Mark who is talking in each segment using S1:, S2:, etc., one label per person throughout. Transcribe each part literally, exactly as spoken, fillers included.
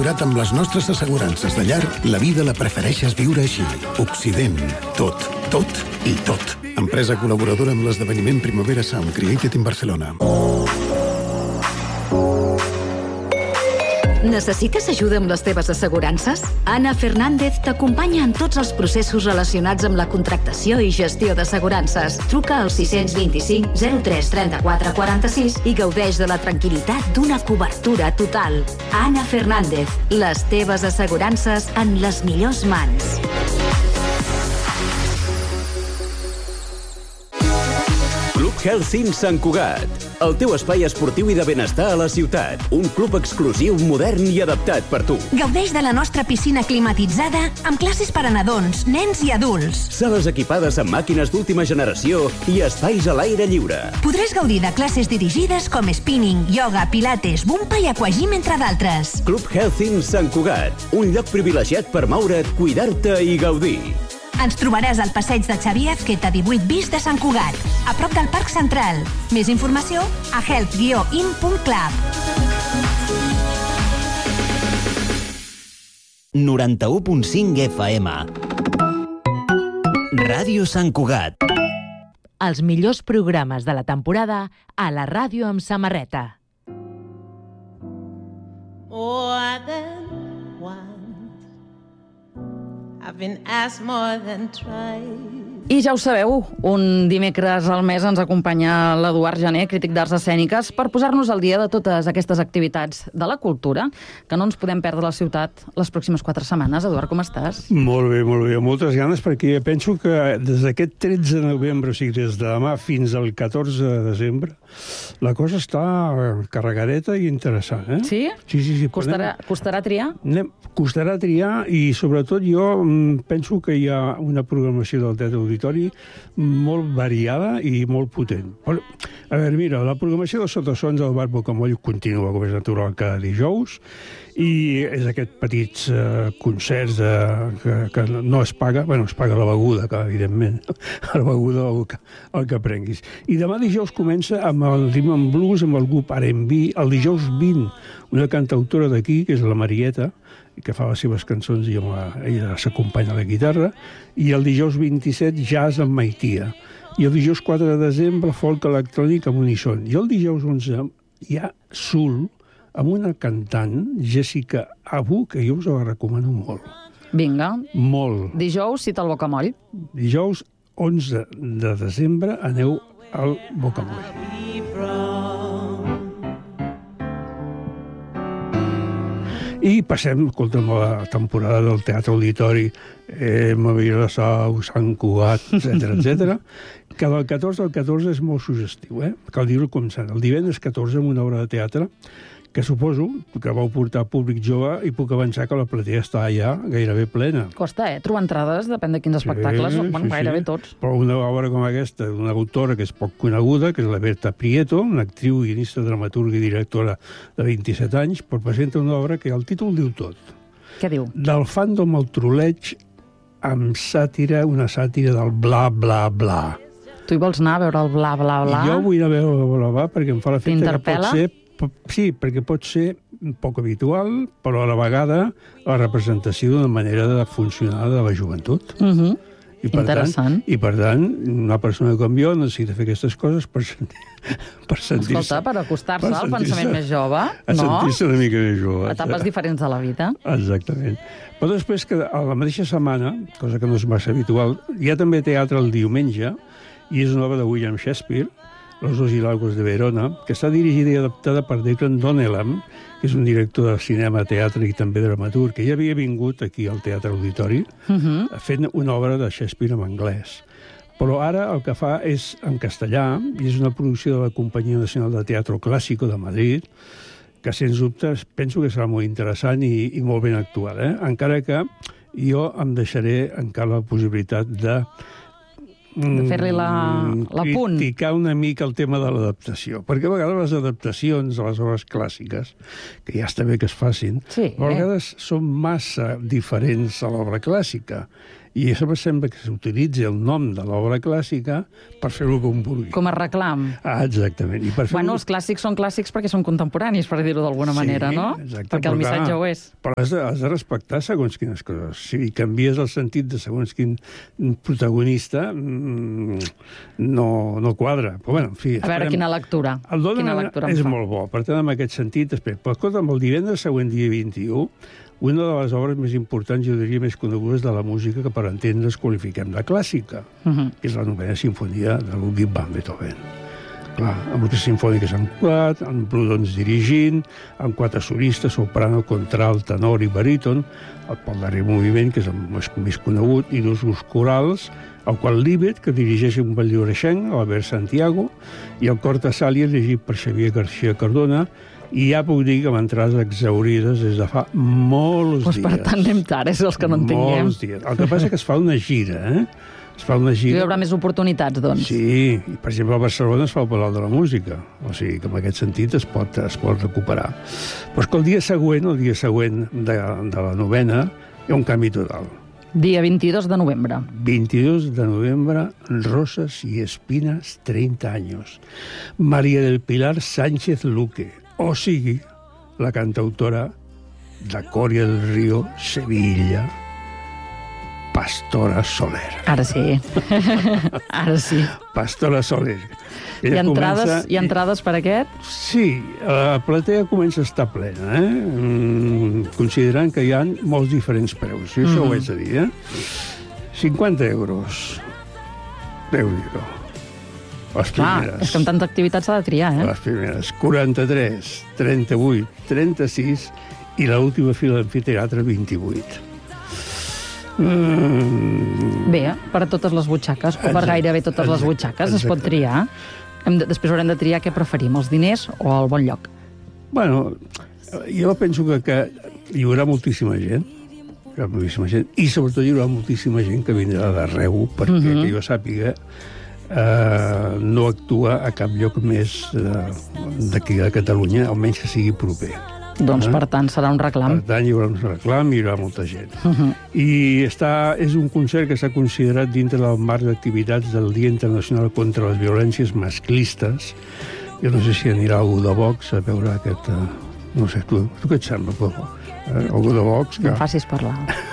S1: assegurat amb les nostres assegurances de llar, la vida la prefereixes viure així. Occident. Tot, tot i tot. Empresa col·laboradora amb l'esdeveniment Primavera Sound Created in Barcelona.
S2: Necessites ajuda amb les teves assegurances? Ana Fernández t'acompanya en tots els processos relacionats amb la contractació i gestió d'assegurances. Truca al sis dos cinc zero tres trenta-quatre quaranta-sis i gaudeix de la tranquil·litat d'una cobertura total. Ana Fernández, les teves assegurances en les millors mans.
S3: Club Health Sant Cugat, el teu espai esportiu i de benestar a la ciutat. Un club exclusiu, modern i adaptat per tu.
S4: Gaudeix de la nostra piscina climatitzada amb classes per a nadons, nens i adults.
S3: Sales equipades amb màquines d'última generació i espais a l'aire lliure.
S4: Podràs gaudir de classes dirigides com spinning, yoga, pilates, bumpa i aquagym, entre d'altres.
S3: Club Health Sant Cugat, un lloc privilegiat per moure't, cuidar-te i gaudir.
S4: Ens trobaràs al passeig de Xavier Azqueta divuit bis de Sant Cugat, a prop del Parc Central. Més informació a health guió in punt club.
S5: noranta-u punt cinc F M. Ràdio Sant Cugat.
S6: Els millors programes de la temporada a la ràdio amb samarreta.
S7: More than one. I've been asked more than twice.
S8: I ja ho sabeu, un dimecres al mes ens acompanya l'Eduard Jané, crític d'arts escèniques, per posar-nos al dia de totes aquestes activitats de la cultura que no ens podem perdre a la ciutat les pròximes quatre setmanes. Eduard, com estàs?
S9: Molt bé, molt bé. Moltes ganes, perquè penso que des d'aquest tretze de novembre, o sigui, des de demà fins al catorze de desembre, la cosa està carregadeta i interessant, eh?
S8: Sí?
S9: Sí, sí, sí.
S8: Costarà, costarà triar?
S9: Anem, costarà triar i, sobretot, jo penso que hi ha una programació del Teatre Auditori molt variada i molt potent. Però, a veure, mira, la programació de Sotasons del Bar Bocamoll continua, com és natural, cada dijous, i és aquests petits uh, concerts uh, que, que no es paga, bueno, es paga la beguda, que, evidentment, la beguda el que, el que prenguis. I demà dijous comença amb el Rhythm and Blues, amb el grup R and B, el dijous vint, una cantautora d'aquí, que és la Marieta, que fa les seves cançons i amb la, ella s'acompanya a la guitarra, i el dijous vint-i-set jazz amb Maitia, i el dijous quatre de desembre folk electrònic amb Unison, i el dijous onze hi ha Soul amb una cantant, Jessica Abu, que jo us la recomano molt.
S8: Vinga.
S9: Molt.
S8: Dijous, cita al Bocamoll.
S9: Dijous onze de desembre aneu al Bocamoll. I passem, escolta'm, a la temporada del Teatre Auditori, eh, Mavira de Sau, Sant Cugat, etcètera, etcètera, que del catorze al catorze és molt suggestiu, eh? Cal dir-ho com s'ha. El divendres catorze, amb una obra de teatre, que suposo que vau portar públic jove, i puc avançar que la platea està ja gairebé plena.
S8: Costa, eh? Trobar entrades, depèn de quins espectacles, sí, bueno, sí, gairebé sí. Tots.
S9: Però una obra com aquesta, d'una autora que és poc coneguda, que és la Berta Prieto, una actriu, guionista, dramaturga i directora de vint-i-set anys, però presenta una obra que el títol diu tot.
S8: Què diu?
S9: Del fandom al troleig amb sàtira, una sàtira del bla, bla, bla.
S8: Tu hi vols anar a veure el bla, bla, bla?
S9: I jo vull anar a veure el bla, bla, perquè em fa l'efecte que pot ser... Sí, perquè pot ser poc habitual, però a la vegada la representació d'una manera de funcionar de la joventut.
S8: Uh-huh.
S9: I per
S8: Interessant.
S9: Tant, I per tant, una persona com jo necessita fer aquestes coses per, per sentir-se...
S8: Escolta, per acostar-se al pensament més jove,
S9: no? A
S8: no?
S9: sentir-se una mica més jove.
S8: Etapes diferents de la vida.
S9: Exactament. Però després, que a la mateixa setmana, cosa que no és massa habitual, hi ha també teatre el diumenge, i és una obra de William Shakespeare, Los dos Hidalgos de Verona, que està dirigida i adaptada per Declan Donnellan, que és un director de cinema, teatre i també dramaturg, que ja havia vingut aquí al Teatre Auditori, uh-huh. fent una obra de Shakespeare en anglès. Però ara el que fa és en castellà, i és una producció de la Companyia Nacional de Teatro Clásico de Madrid, que, sens dubte, penso que serà molt interessant i, i molt ben actuada. Eh? Encara que jo em deixaré encara la possibilitat de
S8: de fer-li la, la punt.
S9: Criticar una mica el tema de l'adaptació. Perquè a vegades les adaptacions a les obres clàssiques, que ja està bé que es facin,
S8: sí,
S9: a vegades eh? són massa diferents a l'obra clàssica. I això sembla que s'utilitzi el nom de l'obra clàssica per fer-ho com vulgui.
S8: Com a reclam.
S9: Ah, exactament. I per
S8: bueno, els clàssics són clàssics perquè són contemporanis, per dir-ho d'alguna
S9: sí,
S8: manera, no?
S9: Exacte,
S8: perquè el missatge
S9: clar,
S8: ho és.
S9: Però has de, has de respectar segons quines coses. Si canvies el sentit de segons quin protagonista, no, no quadra. Però, bueno, en fi,
S8: a veure, quina lectura.
S9: El do
S8: quina lectura
S9: és
S8: fa.
S9: molt bo. Per tant, en aquest sentit, després, però escolta, el divendres següent, dia vint-i-u, una de les obres més importants, jo diria, més conegudes de la música que per entendre's qualifiquem de clàssica, uh -huh. que és la novena sinfonia de Ludwig van Beethoven. Clar, amb l'orquestra sinfònica Sant Cugat, amb Prudhomme dirigint, amb quatre solistes, soprano, contralt, tenor i baríton, el pel darrer moviment, que és el més, més conegut, i dos grups corals, el qual Libet, que dirigeix un ball-lloreixenc, Albert Santiago, i el cor Tessàlia, dirigit per Xavier García Cardona, i ja puc dir que amb entrades exaurides des de fa molts
S8: pues
S9: dies.
S8: Per tant, anem tard, és els que no entenguem.
S9: Molts dies. El que passa és que es fa una gira, eh? Es fa una gira...
S8: Hi haurà més oportunitats, doncs.
S9: Sí, i per exemple a Barcelona es fa el Palau de la Música, o sigui que en aquest sentit es pot, es pot recuperar. Però és que el dia següent, el dia següent de, de la novena, hi ha un canvi total.
S8: Dia vint-i-dos de novembre.
S9: vint-i-dos de novembre, Rosas y Espinas, treinta años. María del Pilar Sánchez Luque, o sigui, la cantautora de Coria del Río, Sevilla, Pastora Soler.
S8: Ara sí. Ara sí.
S9: Pastora Soler.
S8: Hi ha, entrades, comença... hi ha entrades per aquest?
S9: Sí, la platea comença a estar plena, eh? Mm, considerant que hi ha molts diferents preus. Jo això mm. ho haig de dir, eh? cinquanta euros. Déu-n'hi-do. Les primeres.
S8: Ah, és que amb tanta activitat s'ha de triar, eh?
S9: Les primeres. quaranta-tres, trenta-vuit, trenta-sis i l'última fila d'amfiteatre, vint-i-vuit.
S8: Mm. Bé, per a totes les butxaques, o per gairebé totes exacte, les butxaques, exacte. Es pot triar. Hem de, després haurem de triar què preferim, els diners o el bon lloc.
S9: Bueno, jo penso que, que hi haurà moltíssima gent, hi haurà moltíssima gent, i sobretot hi haurà moltíssima gent que vindrà d'arreu, perquè uh -huh. que jo sàpiga eh, no actua a cap lloc més d'aquí a Catalunya, almenys que sigui proper.
S8: Doncs, per tant, serà un reclam.
S9: Per tant, hi haurà un reclam i hi haurà molta gent. Uh -huh. I està, és un concert que s'ha considerat dintre del marc d'activitats del Dia Internacional contra les Violències Masclistes. Jo no sé si anirà algú de Vox a veure aquest... Uh, no sé, tu, tu què et sembla, Popo? Eh, algú de Vox? Que...
S8: No facis parlar.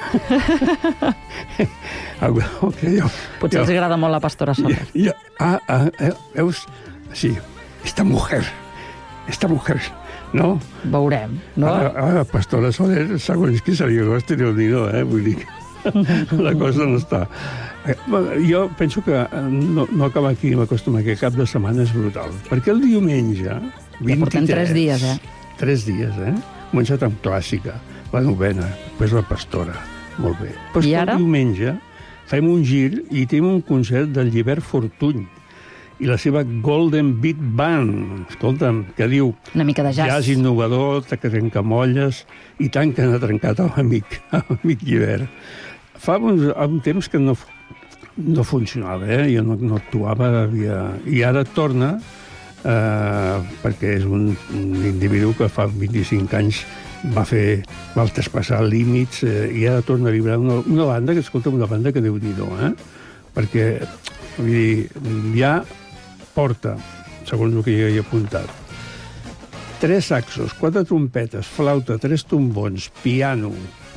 S9: algú, okay, jo,
S8: Potser jo, els agrada molt la Pastora Soler.
S9: Jo, jo, ah, ah, eh, veus? Sí, esta mujer, esta mujer... No?
S8: Veurem, no?
S9: Ah, ah, Pastora Soler, segons qui seria costa, Déu-n'hi-do, eh? Vull dir que la cosa no està... Jo penso que no, no acaba aquí, m'acostuma que cap de setmana és brutal. Perquè el diumenge, vint-i-tres... Ja
S8: portem tres dies, eh?
S9: Tres dies, eh? Començat amb clàssica, la novena, després la Pastora. Molt bé. Però
S8: I ara?
S9: El diumenge fem un gir i tenim un concert del Llibert Fortuny i la seva Golden Beat Band, escolta'm, que diu...
S8: Una mica de jazz.
S9: Jazz innovador, trencamolles, i tant que n'ha trencat l'amic, l'amic Llibert. Fa un, un temps que no, no funcionava, eh? Jo no, no actuava, havia... I ara torna, eh, perquè és un, un individu que fa vint-i-cinc anys va fer, va traspassar límits, eh, i ara torna a vibrar una, una banda, que escolta, una banda que Déu-n'hi-do, eh? Perquè, vull dir, ja porta, segons el que jo he apuntat, tres saxos, quatre trompetes, flauta, tres trombons, piano,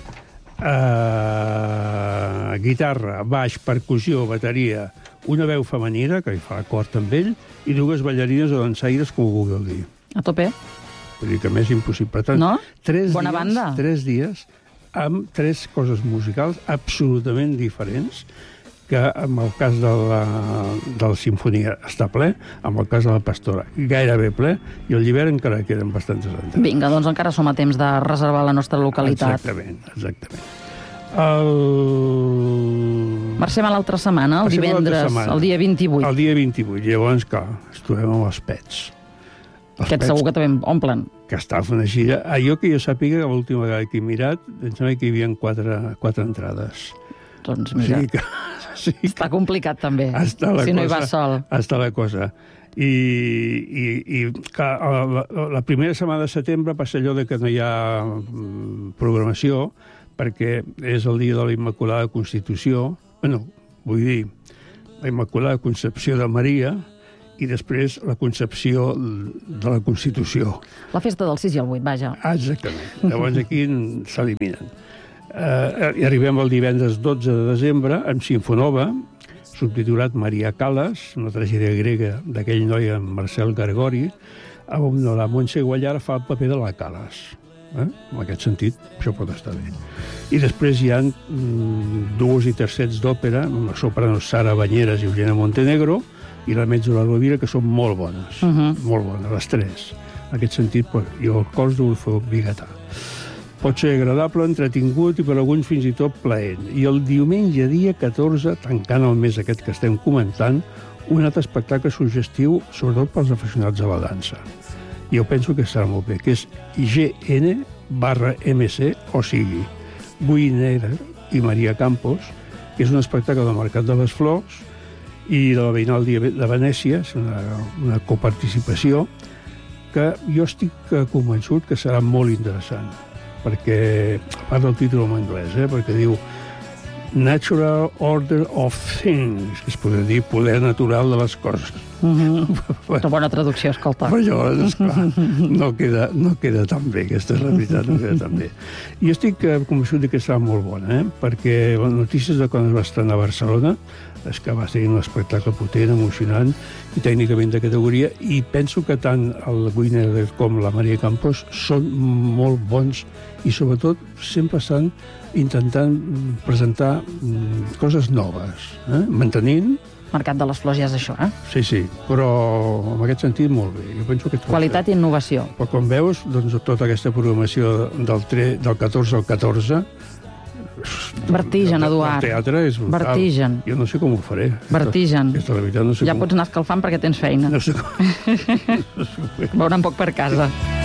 S9: eh, guitarra, baix, percussió, bateria, una veu femenina, que hi fa acord amb ell, i dues ballarines o dansaires, com ho vulgueu dir.
S8: A tope.
S9: Vull dir que més impossible. Tant,
S8: no?
S9: Tres
S8: Bona
S9: dies,
S8: banda. Tres
S9: dies amb tres coses musicals absolutament diferents, que en el cas de la, de la sinfonia està ple, en el cas de la Pastora gairebé ple, i el Llibert encara queden bastantes entrades.
S8: Vinga, doncs encara som a temps de reservar la nostra localitat.
S9: Exactament, exactament. El...
S8: Marxem a l'altra setmana, el divendres, setmana, el dia vint-i-vuit.
S9: El dia vint-i-vuit, llavors, clar, ens trobem amb els pets. Els
S8: Aquest
S9: pets
S8: segur que també omplen.
S9: Que està fent una gira. Allò que jo sàpiga, l'última vegada que he mirat, em sembla que hi havia quatre, quatre entrades.
S8: Doncs mira,
S9: o sigui que, sí que
S8: està complicat també, si
S9: cosa,
S8: no hi va sol.
S9: Està la cosa. I, i, i que la, la primera setmana de setembre passa allò de que no hi ha programació, perquè és el dia de la Immaculada Constitució, bueno, vull dir, la Immaculada Concepció de Maria i després la concepció de la Constitució.
S8: La festa del sis i el vuit, vaja.
S9: Exactament. Llavors aquí s'eliminen. Uh, I arribem al divendres dotze de desembre amb Sinfonova, subtitulat Maria Callas, una tragèdia grega d'aquell noi en Marcel Gargori, on la Montse Guallar fa el paper de la Callas. Eh? En aquest sentit, això pot estar bé. I després hi ha mm, duos i tercets d'òpera, amb la soprano Sara Banyeres i Eugenia Montenegro, i la Mezzola Rovira, que són molt bones, uh -huh. molt bones, les tres. En aquest sentit, pues, jo el cos no el feu bigatà. Pot ser agradable, entretingut i per alguns fins i tot plaent. I el diumenge, dia catorze, tancant el mes aquest que estem comentant, un altre espectacle suggestiu, sobretot pels aficionats a la dansa. Jo penso que estarà molt bé, que és G N barra M C, o sigui, Guinera i Maria Campos, que és un espectacle del Mercat de les Flors i de la Veïnal de Venècia, és una, una coparticipació, que jo estic convençut que serà molt interessant, perquè, a part del títol en anglès, eh, perquè diu Natural Order of Things, que es podria dir poder natural de les coses.
S8: Mm-hmm. Una bona traducció, escolta.
S9: Però allò, esclar, no queda, no queda tan bé, aquesta és la veritat, no queda tan bé. I estic convençut que serà molt bona, eh? Perquè les notícies de quan es va estrenar a Barcelona és que va ser un espectacle potent, emocionant i tècnicament de categoria, i penso que tant el Guinera com la Maria Campos són molt bons i sobretot sempre estan intentant presentar coses noves, eh? mantenint...
S8: Mercat de les Flors ja és això, eh?
S9: Sí, sí, però en aquest sentit molt bé. Jo penso que
S8: qualitat i innovació.
S9: Però com veus, doncs, tota aquesta programació del, tre, del catorze al catorze...
S8: Vertigen, Eduard.
S9: El teatre és brutal.
S8: Vertigen.
S9: Jo no sé com ho faré.
S8: Vertigen.
S9: Aquesta, la veritat, no sé
S8: ja
S9: com...
S8: pots anar escalfant perquè tens feina.
S9: No sé com...
S8: Veuran poc per casa.